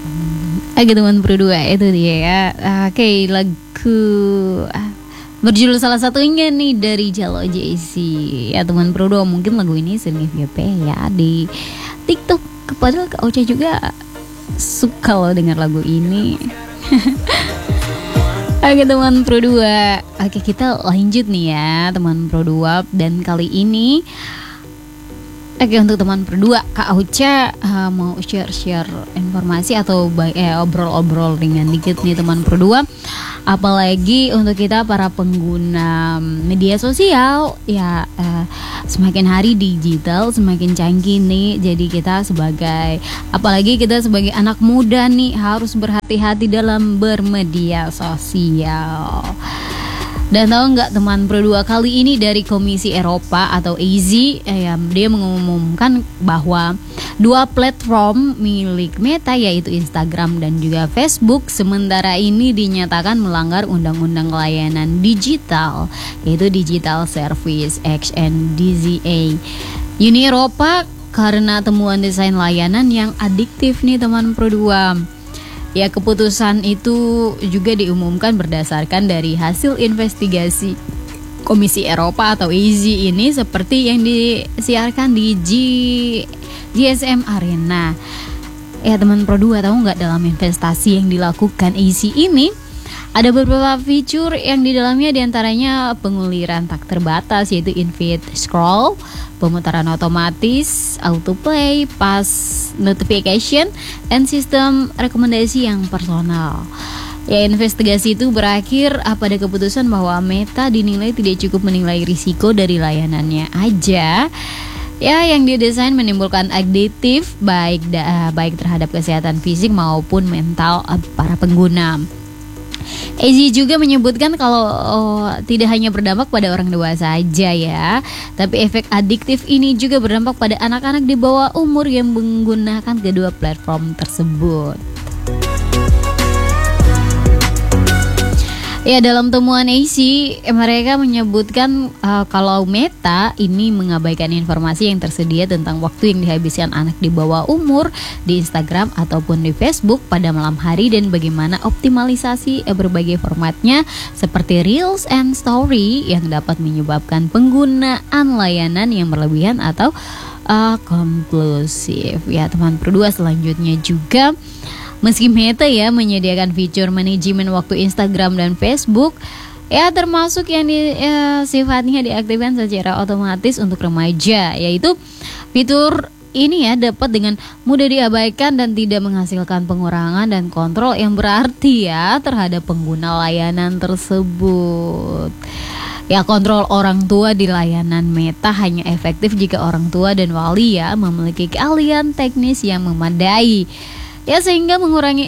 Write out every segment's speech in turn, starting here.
Oke teman berdua, itu dia ya. Oke, lagu berjudul salah satunya nih dari Jalo JC. Ya teman berdua, mungkin lagu ini sering FYP ya di TikTok. Padahal Kak Ocha juga suka loh dengar lagu ini. Oke teman berdua, oke kita lanjut nih ya teman berdua. Dan kali ini untuk teman berdua, Kak Ocha mau share informasi atau obrol-obrol ringan dikit nih teman berdua. Apalagi untuk kita para pengguna media sosial ya, semakin hari digital semakin canggih nih. Jadi apalagi kita sebagai anak muda nih harus berhati-hati dalam bermedia sosial. Dan tahu nggak teman berdua, kali ini dari Komisi Eropa atau AZ dia mengumumkan bahwa 2 platform milik Meta yaitu Instagram dan juga Facebook sementara ini dinyatakan melanggar Undang-Undang Layanan Digital yaitu Digital Service Act and DSA Uni Eropa karena temuan desain layanan yang adiktif nih teman berdua. Ya, keputusan itu juga diumumkan berdasarkan dari hasil investigasi Komisi Eropa atau AZ ini seperti yang disiarkan di GSM Arena. Ya teman Pro2, tahu nggak dalam investasi yang dilakukan AZ ini ada beberapa fitur yang di dalamnya diantaranya penguliran tak terbatas yaitu in-feed scroll, pemutaran otomatis, autoplay, pass notification, dan sistem rekomendasi yang personal. Ya, investigasi itu berakhir pada keputusan bahwa Meta dinilai tidak cukup menilai risiko dari layanannya aja. Ya, yang didesain menimbulkan adiktif baik terhadap kesehatan fisik maupun mental para pengguna. AZ juga menyebutkan kalau tidak hanya berdampak pada orang dewasa saja ya, tapi efek adiktif ini juga berdampak pada anak-anak di bawah umur yang menggunakan kedua platform tersebut. Ya, dalam temuan AZ mereka menyebutkan kalau Meta ini mengabaikan informasi yang tersedia tentang waktu yang dihabiskan anak di bawah umur di Instagram ataupun di Facebook pada malam hari dan bagaimana optimalisasi berbagai formatnya seperti Reels and Story yang dapat menyebabkan penggunaan layanan yang berlebihan atau kompulsif. Ya teman berdua, selanjutnya juga meski Meta ya menyediakan fitur manajemen waktu Instagram dan Facebook ya termasuk yang sifatnya diaktifkan secara otomatis untuk remaja, yaitu fitur ini ya dapat dengan mudah diabaikan dan tidak menghasilkan pengurangan dan kontrol yang berarti ya terhadap pengguna layanan tersebut. Ya, kontrol orang tua di layanan Meta hanya efektif jika orang tua dan wali ya memiliki keahlian teknis yang memadai. Ya, sehingga mengurangi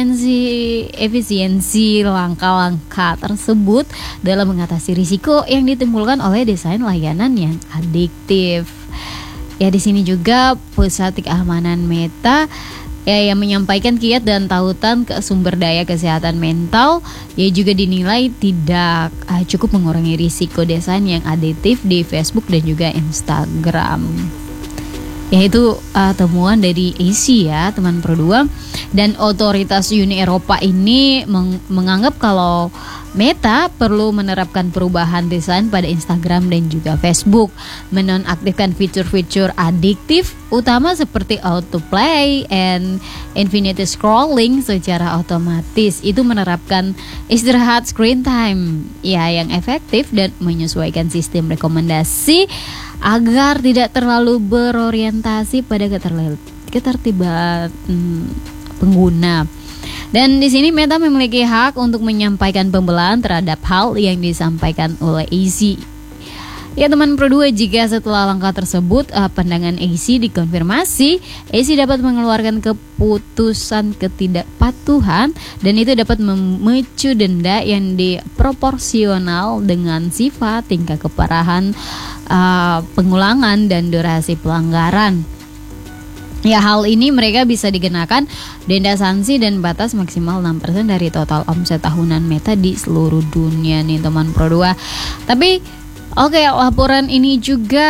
efisiensi langkah-langkah tersebut dalam mengatasi risiko yang ditimbulkan oleh desain layanan yang adiktif. Ya, di sini juga Pusat Keamanan Meta yang menyampaikan kiat dan tautan ke sumber daya kesehatan mental ya juga dinilai tidak cukup mengurangi risiko desain yang adiktif di Facebook dan juga Instagram. Yaitu temuan dari AZ ya teman Pro2. Dan otoritas Uni Eropa ini menganggap kalau Meta perlu menerapkan perubahan desain pada Instagram dan juga Facebook, menonaktifkan fitur-fitur adiktif utama seperti autoplay and infinite scrolling secara otomatis, itu menerapkan istirahat screen time ya yang efektif dan menyesuaikan sistem rekomendasi agar tidak terlalu berorientasi pada ketertiban pengguna. Dan di sini Meta memiliki hak untuk menyampaikan pembelaan terhadap hal yang disampaikan oleh AZ. Ya teman Pro2, jika setelah langkah tersebut pandangan AZ dikonfirmasi, AZ dapat mengeluarkan keputusan ketidakpatuhan dan itu dapat memicu denda yang diproporsional dengan sifat, tingkat keparahan pengulangan dan durasi pelanggaran. Ya, hal ini mereka bisa dikenakan denda sanksi dan batas maksimal 6% dari total omset tahunan Meta di seluruh dunia nih teman Pro2. Tapi laporan ini juga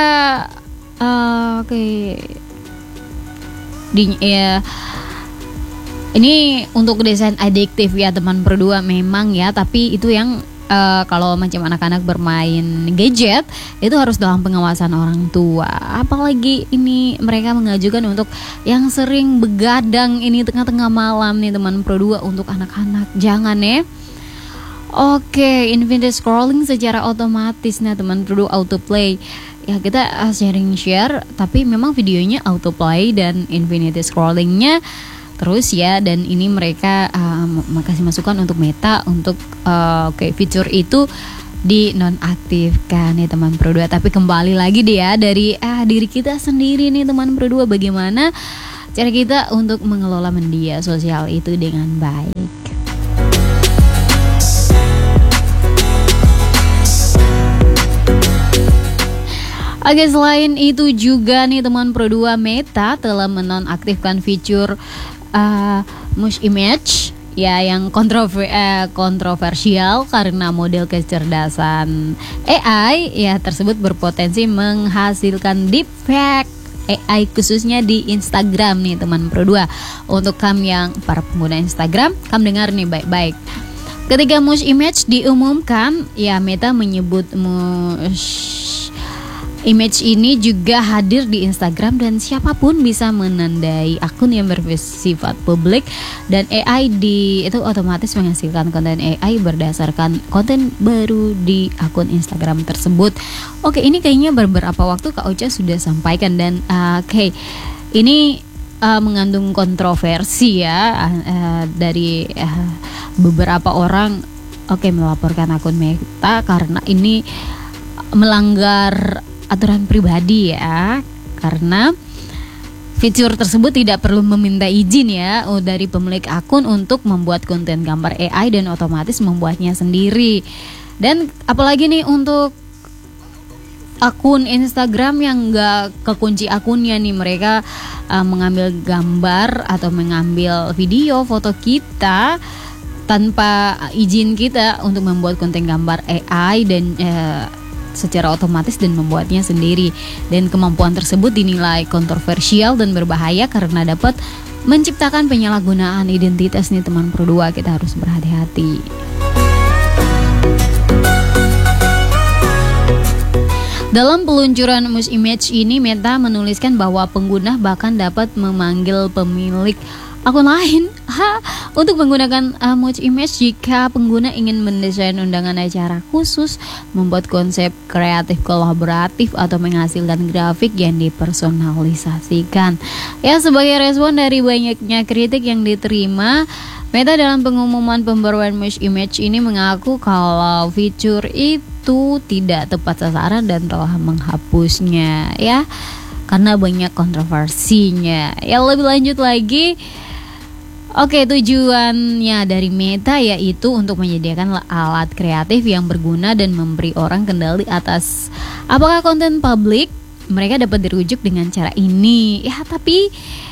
Ini untuk desain adiktif ya teman berdua memang ya, tapi itu yang kalau macam anak-anak bermain gadget itu harus dalam pengawasan orang tua. Apalagi ini mereka mengajukan untuk yang sering begadang ini tengah-tengah malam nih teman berdua, untuk anak-anak jangan ya. Oke, infinite scrolling secara otomatis nah teman berdua, autoplay. Ya kita share, tapi memang videonya autoplay dan infinite scrollingnya terus ya. Dan ini mereka makasih masukan untuk Meta untuk fitur itu dinonaktifkan ya teman berdua. Tapi kembali lagi deh ya dari diri kita sendiri nih teman berdua, bagaimana cara kita untuk mengelola media sosial itu dengan baik. Oke, selain itu juga nih teman Pro2, Meta telah menonaktifkan fitur Mush Image ya yang kontroversial karena model kecerdasan AI ya tersebut berpotensi menghasilkan deepfake AI khususnya di Instagram nih teman Pro2. Untuk kamu yang para pengguna Instagram, kamu dengar nih baik-baik. Ketika Mush Image diumumkan, ya Meta menyebut Mush Image ini juga hadir di Instagram dan siapapun bisa menandai akun yang bersifat publik, dan AI itu otomatis menghasilkan konten AI berdasarkan konten baru di akun Instagram tersebut. Oke, ini kayaknya beberapa waktu Kak Ocha sudah sampaikan dan ini mengandung kontroversi ya dari beberapa orang melaporkan akun Meta karena ini melanggar aturan pribadi ya, karena fitur tersebut tidak perlu meminta izin ya dari pemilik akun untuk membuat konten gambar AI dan otomatis membuatnya sendiri. Dan apalagi nih untuk akun Instagram yang gak kekunci akunnya nih, mereka mengambil gambar atau mengambil video foto kita tanpa izin kita untuk membuat konten gambar AI dan secara otomatis dan membuatnya sendiri. Dan kemampuan tersebut dinilai kontroversial dan berbahaya karena dapat menciptakan penyalahgunaan identitas nih teman Pro2. Kita harus berhati-hati. Dalam peluncuran Mush Image ini, Meta menuliskan bahwa pengguna bahkan dapat memanggil pemilik akun lain untuk menggunakan Mush Image jika pengguna ingin mendesain undangan acara khusus, membuat konsep kreatif kolaboratif, atau menghasilkan grafik yang dipersonalisasikan. Ya, sebagai respon dari banyaknya kritik yang diterima, Meta dalam pengumuman pembaruan Mush Image ini mengaku kalau fitur itu tidak tepat sasaran dan telah menghapusnya ya karena banyak kontroversinya. Ya, lebih lanjut lagi, tujuannya dari Meta yaitu untuk menyediakan alat kreatif yang berguna dan memberi orang kendali atas apakah konten publik mereka dapat dirujuk dengan cara ini. Ya, tapi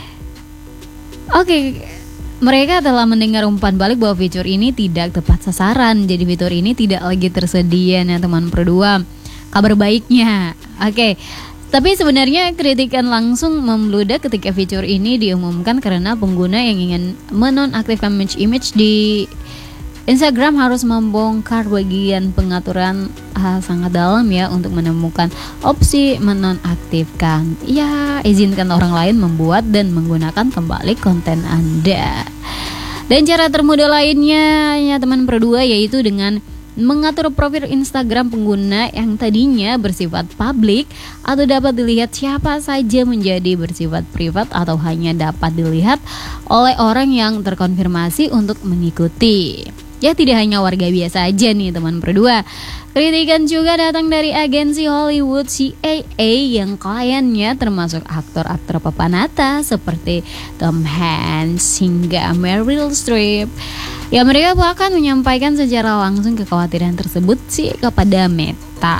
mereka telah mendengar umpan balik bahwa fitur ini tidak tepat sasaran. Jadi fitur ini tidak lagi tersedia ya teman Pro2. Kabar baiknya, tapi sebenarnya kritikan langsung membludak ketika fitur ini diumumkan karena pengguna yang ingin menonaktifkan Mush Image di Instagram harus membongkar bagian pengaturan sangat dalam ya untuk menemukan opsi menonaktifkan. Ya, izinkan orang lain membuat dan menggunakan kembali konten Anda. Dan cara termudah lainnya ya teman Pro2 yaitu dengan mengatur profil Instagram pengguna yang tadinya bersifat publik atau dapat dilihat siapa saja menjadi bersifat privat atau hanya dapat dilihat oleh orang yang terkonfirmasi untuk mengikuti. Ya, tidak hanya warga biasa aja nih teman Pro2. Kritikan juga datang dari agensi Hollywood CAA yang kliennya termasuk aktor-aktor papan atas seperti Tom Hanks hingga Meryl Streep. Ya, mereka bahkan menyampaikan secara langsung kekhawatiran tersebut sih kepada Meta.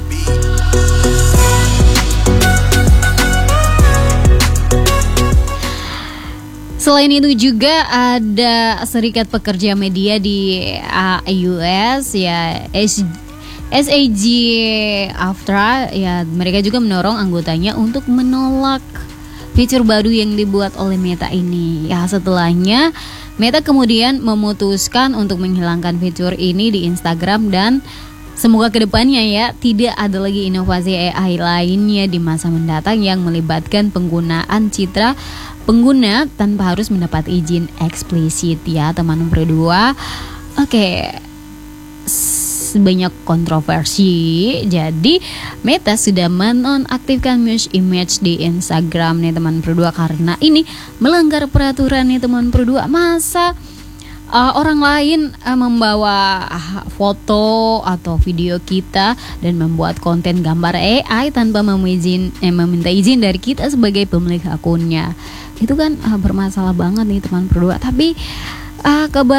Selain itu juga ada Serikat Pekerja Media di US ya, SAG-AFTRA ya, mereka juga mendorong anggotanya untuk menolak fitur baru yang dibuat oleh Meta ini. Ya, setelahnya Meta kemudian memutuskan untuk menghilangkan fitur ini di Instagram dan semoga kedepannya ya tidak ada lagi inovasi AI lainnya di masa mendatang yang melibatkan penggunaan citra pengguna tanpa harus mendapat izin eksplisit ya teman berdua. Oke, banyak kontroversi. Jadi Meta sudah menonaktifkan Muse Image di Instagram nih teman berdua karena ini melanggar peraturan nih teman berdua. Masa orang lain membawa foto atau video kita dan membuat konten gambar AI tanpa meminta izin dari kita sebagai pemilik akunnya. Itu kan bermasalah banget nih teman berdua. Tapi kabar